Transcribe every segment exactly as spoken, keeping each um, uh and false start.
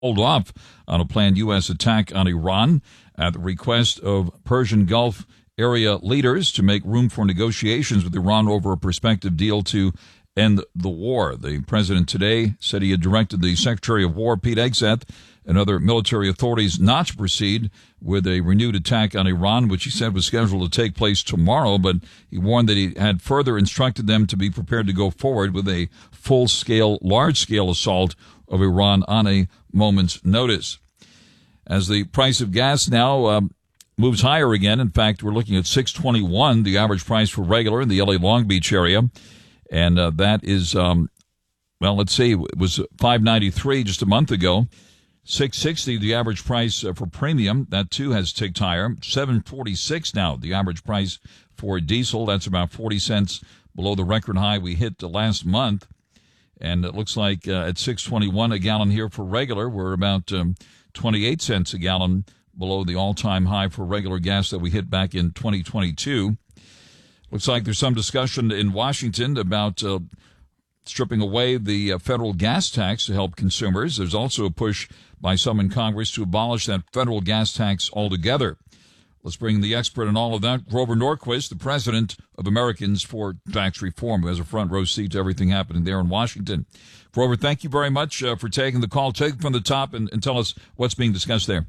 hold off on a planned U S attack on Iran at the request of Persian Gulf area leaders to make room for negotiations with Iran over a prospective deal to end the war. The president today said he had directed the Secretary of War, Pete Hegseth, and other military authorities not to proceed with a renewed attack on Iran, which he said was scheduled to take place tomorrow, but he warned that he had further instructed them to be prepared to go forward with a full-scale, large-scale assault of Iran on a moment's notice. As the price of gas now uh, moves higher again, in fact, we're looking at six twenty-one, the average price for regular in the L A Long Beach area, and uh, that is, um, well, let's see, it was five ninety-three just a month ago. six sixty, the average price uh, for premium, that too has ticked higher. seven forty-six now, the average price for diesel, that's about forty cents below the record high we hit uh, last month. And it looks like uh, at six twenty-one a gallon here for regular, we're about um, twenty-eight cents a gallon below the all-time high for regular gas that we hit back in twenty twenty-two. Looks like there's some discussion in Washington about uh, stripping away the uh, federal gas tax to help consumers. There's also a push by some in Congress to abolish that federal gas tax altogether. Let's bring the expert on all of that, Grover Norquist, the president of Americans for Tax Reform, who has a front row seat to everything happening there in Washington. Grover, thank you very much uh, for taking the call. Take it from the top and, and tell us what's being discussed there.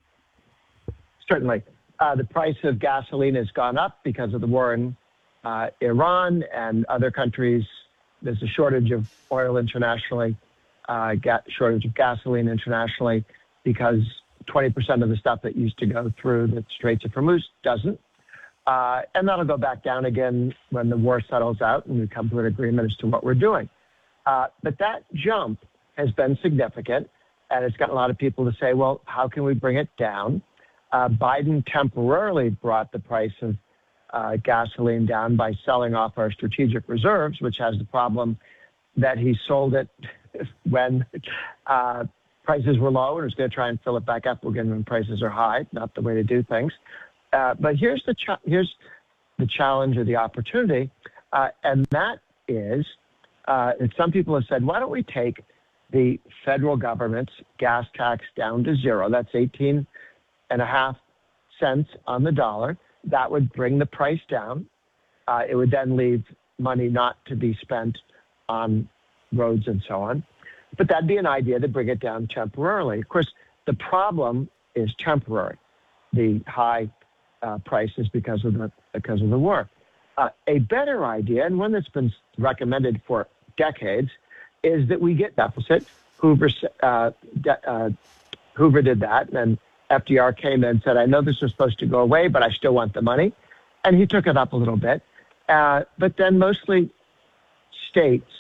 Certainly. Uh, the price of gasoline has gone up because of the war in uh, Iran and other countries. There's a shortage of oil internationally, uh, ga- shortage of gasoline internationally, because twenty percent of the stuff that used to go through the Straits of Hormuz doesn't. Uh, and that'll go back down again when the war settles out and we come to an agreement as to what we're doing. Uh, but that jump has been significant, and it's gotten a lot of people to say, well, how can we bring it down? Uh, Biden temporarily brought the price of uh, gasoline down by selling off our strategic reserves, which has the problem that he sold it when uh, prices were low and was going to try and fill it back up again when prices are high. Not the way to do things. Uh, but here's the ch- here's the challenge or the opportunity, uh, and that is, uh, and some people have said, why don't we take the federal government's gas tax down to zero? That's eighteen and a half cents on the dollar. That would bring the price down. Uh, it would then leave money not to be spent on roads and so on. But that'd be an idea to bring it down temporarily. Of course, the problem is temporary, the high uh, prices because of the because of the war. Uh, a better idea, and one that's been recommended for decades, is that we get deficit. Hoover uh, de- uh, Hoover did that, and F D R came in and said, I know this was supposed to go away, but I still want the money. And he took it up a little bit. Uh, but then mostly states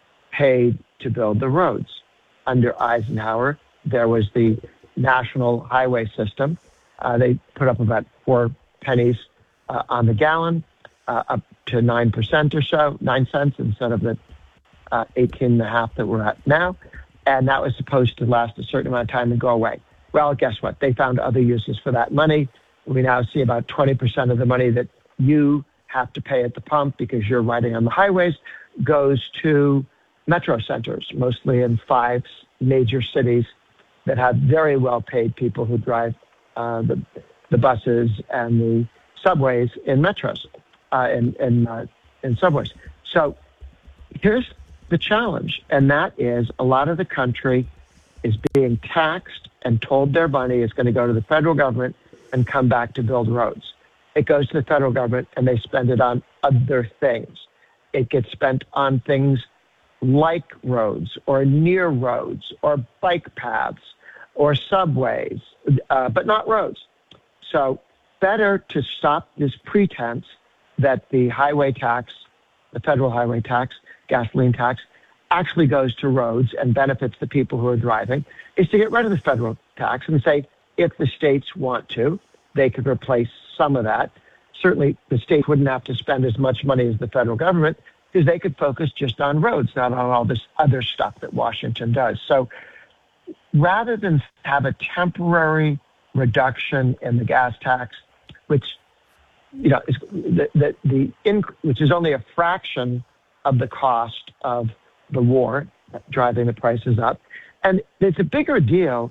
paid to build the roads. Under Eisenhower, there was the national highway system. Uh, they put up about four pennies uh, on the gallon, uh, up to nine percent or so, nine cents instead of the uh, eighteen and a half that we're at now. And that was supposed to last a certain amount of time and go away. Well, guess what? They found other uses for that money. We now see about twenty percent of the money that you have to pay at the pump because you're riding on the highways goes to metro centers, mostly in five major cities that have very well-paid people who drive uh, the, the buses and the subways in metros, uh, in, in, uh, in subways. So here's the challenge, and that is a lot of the country is being taxed and told their money is going to go to the federal government and come back to build roads. It goes to the federal government and they spend it on other things. It gets spent on things like roads or near roads or bike paths or subways, uh, but not roads. So better to stop this pretense that the highway tax, the federal highway tax, gasoline tax, actually goes to roads and benefits the people who are driving, is to get rid of the federal tax and say, if the states want to, they could replace some of that. Certainly, the states wouldn't have to spend as much money as the federal government because they could focus just on roads, not on all this other stuff that Washington does. So rather than have a temporary reduction in the gas tax, which, you know, is the, the, the inc- which is only a fraction of the cost of the war, driving the prices up, And it's a bigger deal